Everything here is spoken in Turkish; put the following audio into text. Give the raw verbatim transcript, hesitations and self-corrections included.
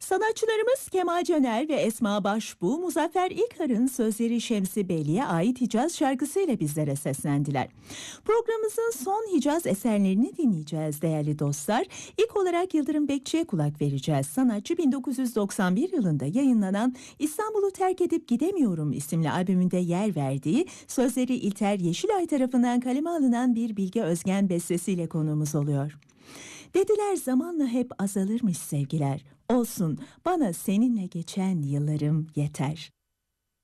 Sanatçılarımız Kemal Caner ve Esma Başbuğ, Muzaffer İlkar'ın sözleri Şemsi Belli'ye ait Hicaz şarkısıyla bizlere seslendiler. Programımızın son Hicaz eserlerini dinleyeceğiz değerli dostlar. İlk olarak Yıldırım Bekçi'ye kulak vereceğiz. Sanatçı bin dokuz yüz doksan bir yılında yayınlanan İstanbul'u Terk Edip Gidemiyorum isimli albümünde yer verdiği, sözleri İlter Yeşilay tarafından kaleme alınan bir Bilge Özgen bestesiyle konuğumuz oluyor. Dediler zamanla hep azalırmış sevgiler. Olsun, bana seninle geçen yıllarım yeter.